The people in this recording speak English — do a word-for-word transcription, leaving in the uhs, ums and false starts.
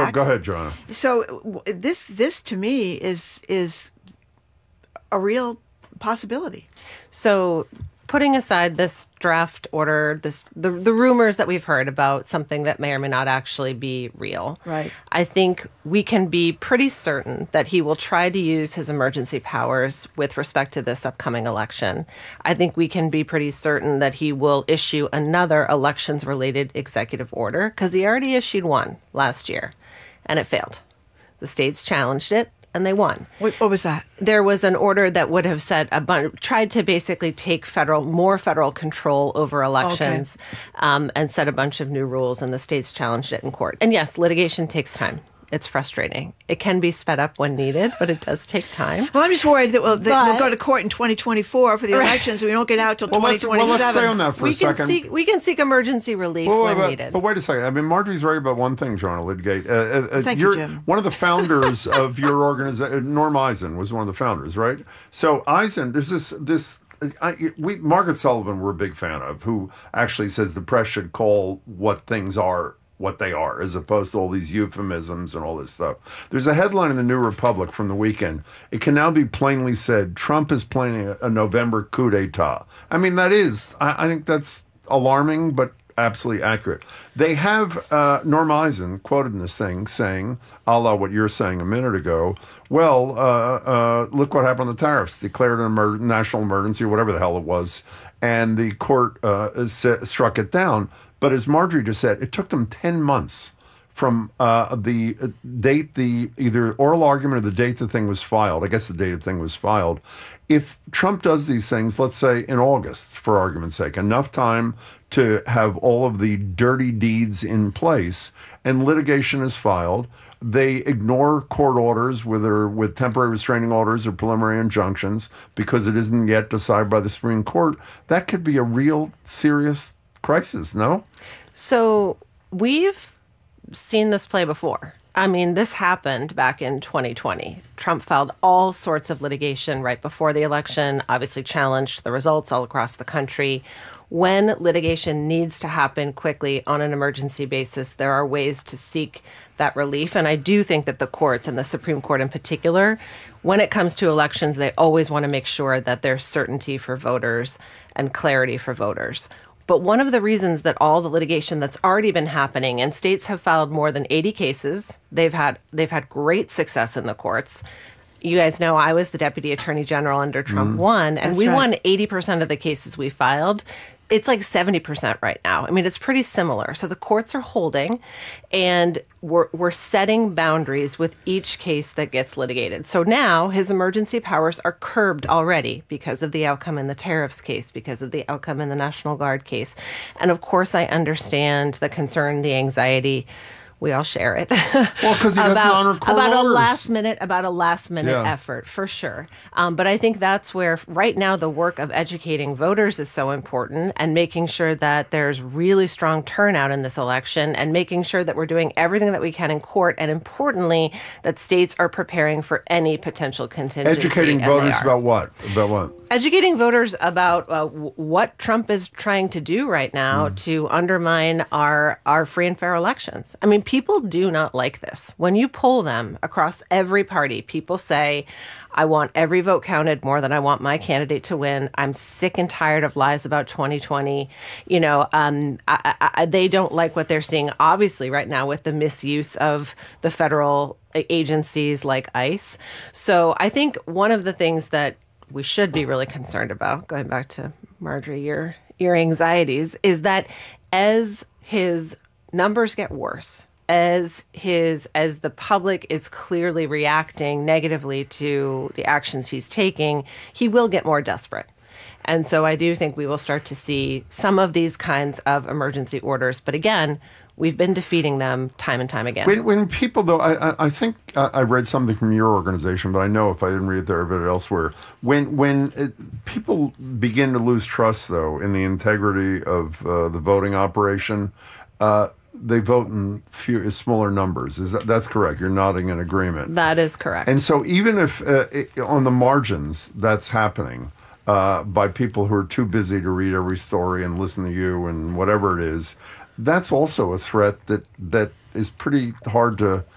back. Go, go ahead, Joanna. So this this to me is is a real possibility. So putting aside this draft order, this the, the rumors that we've heard about something that may or may not actually be real, right? I think we can be pretty certain that he will try to use his emergency powers with respect to this upcoming election. I think we can be pretty certain that he will issue another elections-related executive order, because he already issued one last year, and it failed. The states challenged it, and they won. What, what was that? There was an order that would have said a bunch, tried to basically take federal, more federal control over elections, okay. um, and set a bunch of new rules, and the states challenged it in court. And yes, litigation takes time. It's frustrating. It can be sped up when needed, but it does take time. Well, I'm just worried that we'll, that but, we'll go to court in twenty twenty-four for the elections, and we don't get out till well, twenty let's, twenty-seven. well, let's stay on that for we a can second. Seek, we can seek emergency relief well, when but, needed. But wait a second. I mean, Marjorie's right about one thing, Joanna Lidgate. Uh, uh, Thank you're, you, Jim. One of the founders of your organization, Norm Eisen, was one of the founders, right? So Eisen, there's this this. I, we Margaret Sullivan, we're a big fan of, who actually says the press should call what things are what they are, as opposed to all these euphemisms and all this stuff. There's a headline in the New Republic from the weekend. It can now be plainly said, Trump is planning a, a November coup d'etat. I mean, that is, I, I think that's alarming, but absolutely accurate. They have uh, Norm Eisen quoted in this thing saying, a la what you're saying a minute ago, well, uh, uh, look what happened on the tariffs, declared an emer- national emergency, whatever the hell it was, and the court uh, s- struck it down. But as Marjorie just said, it took them ten months from uh, the date, the either oral argument or the date the thing was filed. I guess the date the thing was filed. If Trump does these things, let's say in August, for argument's sake, enough time to have all of the dirty deeds in place and litigation is filed, they ignore court orders, whether with temporary restraining orders or preliminary injunctions, because it isn't yet decided by the Supreme Court, that could be a real serious crisis, no? So we've seen this play before. I mean, this happened back in twenty twenty. Trump filed all sorts of litigation right before the election, obviously challenged the results all across the country. When litigation needs to happen quickly on an emergency basis, there are ways to seek that relief. And I do think that the courts, and the Supreme Court in particular, when it comes to elections, they always want to make sure that there's certainty for voters and clarity for voters. But one of the reasons that all the litigation that's already been happening, and states have filed more than eighty cases, they've had they've had great success in the courts. You guys know I was the Deputy Attorney General under Trump Mm. one, and That's we right. won eighty percent of the cases we filed. It's like seventy percent right now. I mean, it's pretty similar. So the courts are holding, and we're we're setting boundaries with each case that gets litigated. So now his emergency powers are curbed already because of the outcome in the tariffs case, because of the outcome in the National Guard case. And of course, I understand the concern, the anxiety. We all share it. Well, because he doesn't about, honor court about orders. a last minute, about a last minute Yeah. effort, for sure. Um, but I think that's where right now the work of educating voters is so important, and making sure that there's really strong turnout in this election, and making sure that we're doing everything that we can in court, and importantly, that states are preparing for any potential contingency. Educating and they voters are. about what? About what? Educating voters about uh, w- what Trump is trying to do right now Mm. to undermine our our free and fair elections. I mean, people do not like this. When you poll them across every party, people say, I want every vote counted more than I want my candidate to win. I'm sick and tired of lies about twenty twenty. You know, um, I, I, they don't like what they're seeing, obviously, right now with the misuse of the federal agencies like ICE. So I think one of the things that we should be really concerned about, going back to Marjorie, your your anxieties, is that as his numbers get worse, as his as the public is clearly reacting negatively to the actions he's taking, he will get more desperate. And so I do think we will start to see some of these kinds of emergency orders. But again, we've been defeating them time and time again. When, when people, though, I, I, I think uh, I read something from your organization, but I know if I didn't read it there, I read it elsewhere. When when it, people begin to lose trust, though, in the integrity of uh, the voting operation, uh, they vote in few, smaller numbers. Is that that's correct? You're nodding in agreement. That is correct. And so even if uh, it, on the margins that's happening uh, by people who are too busy to read every story and listen to you and whatever it is, that's also a threat that that is pretty hard to